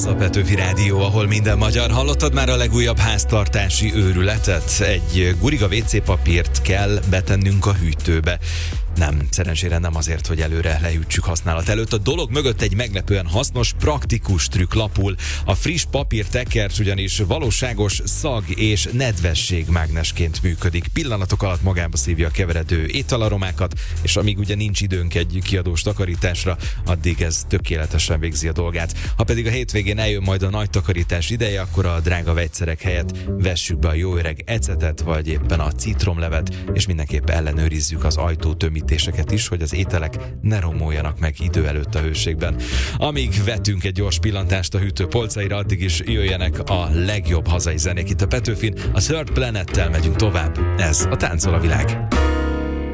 Ez a Petőfi Rádió, ahol minden magyar. Hallottad már a legújabb háztartási őrületet? Egy guriga WC papírt kell betennünk a hűtőbe. Nem, szerencsére nem azért, hogy előre lehűtsük használat előtt. A dolog mögött egy meglepően hasznos, praktikus trükk lapul. A friss papírtekercs ugyanis valóságos szag és nedvesség mágnesként működik. Pillanatok alatt magába szívja a keveredő ételaromákat, és amíg ugye nincs időnk egy kiadós takarításra, addig ez tökéletesen végzi a dolgát. Ha pedig a hétvégén eljön majd a nagy takarítás ideje, akkor a drága vegyszerek helyett vessük be a jó öreg ecetet, vagy éppen a citromlevet, és mindenképp ellenőrizzük az ajtótömítéseket is, hogy az ételek ne romoljanak meg idő előtt a hőségben. Amíg vetünk egy gyors pillantást a hűtő polcaira, addig is jöjjenek a legjobb hazai zenék itt a Petőfin. A Third Planet-tel megyünk tovább. Ez a Táncol a világ.